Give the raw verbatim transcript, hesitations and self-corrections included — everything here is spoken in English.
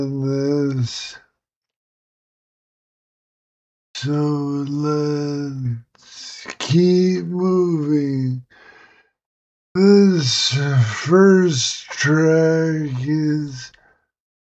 this. So let's keep moving. This first track is